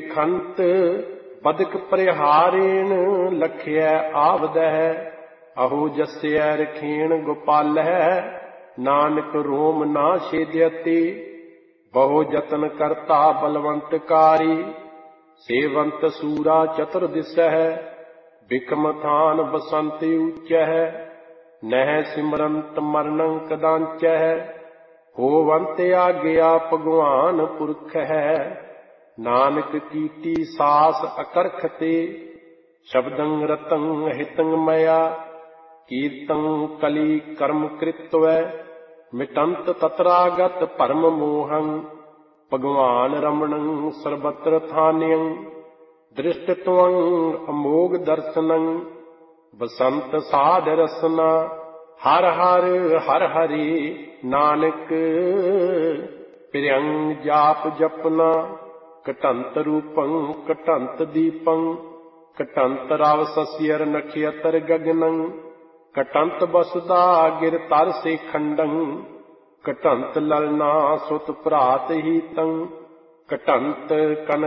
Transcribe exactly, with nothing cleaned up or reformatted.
ਖੰਤ ਬਦਕ ਪਰਿਹਾਰੇਣ ਲਖਿਐ ਆਵਦਹਿ। ਅਹੋ ਜਸਿਐ ਰਖੇਣ ਗੋਪਾਲਹਿ ਨਾਨਕ ਰੋਮ ਨਾ ਛੇਦਿਅਤੀ। ਬਹੁ ਜਤਨ ਕਰਤਾ ਬਲਵੰਤ ਕਾਰੀ ਸੇਵੰਤ ਸੂਰਾ ਚਤੁਰ ਦਿਸਹਿ। ਬਿਕਮ ਥਾਨ ਬਸੰਤ ਊਚਹਿ ਨਹਿ ਸਿਮਰੰਤ ਮਰਨੰ ਕਦਾੰਚਹਿ। ਹੋਵੰਤ ਆਗਿਆ ਭਗਵਾਨ ਪੁਰਖ ਹੈ ਨਾਨਕ ਕੀਟੀ ਸਾਸ ਅਕਰਖ ਤੇ। ਸ਼ਬਦੰ ਰਤੰ ਹਿਤੰ ਮਇਆ ਕੀਰਤੰ ਕਲੀ ਕਰਮ ਕ੍ਰਿਤਵੈ। ਮਿਟੰਤ ਤਤਰਾਗਤ ਭਰਮ ਮੋਹੰ ਭਗਵਾਨ ਰਮਣੰ ਸਰਬਤਰ ਥਾਨਯੰ। ਦ੍ਰਿਸ਼ਟ ਤਵੰ ਅਮੋਘ ਦਰਸਨੰ ਬਸੰਤ ਸਾਧ ਰਸਨਾ। ਹਰ ਹਰ ਹਰ ਹਰੀ ਨਾਨਕ ਪ੍ਰਿਯੰ ਜਾਪ ਜਪਨਾ। ਘਟੰਤ ਰੂਪੰ ਘਟੰਤ ਦੀਪੰ ਘਟੰਤ ਰਵ ਸਸਿਅਰ ਨਖਿਅਤਰ ਗਗਨੰ। ਘਟੰਤ ਬਸੁਦਾ ਗਿਰ ਤਰ ਸੇ ਖੰਡੰ ਘਟੰਤ ਲਲਨਾ ਸੁਤ ਭਰਾਤ ਹੀਤੰ। ਘਟੰਤ ਕਨ